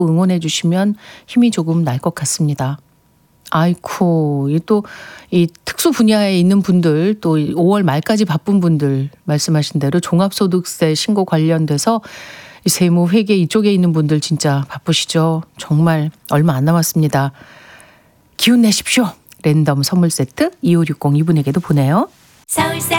응원해 주시면 힘이 조금 날 것 같습니다. 아이쿠, 이 특수 분야에 있는 분들, 또 5월 말까지 바쁜 분들, 말씀하신 대로 종합소득세 신고 관련돼서 이 세무 회계 이쪽에 있는 분들 진짜 바쁘시죠? 정말 얼마 안 남았습니다. 기운 내십시오. 랜덤 선물 세트 2560 이분에게도 보내요. 서울살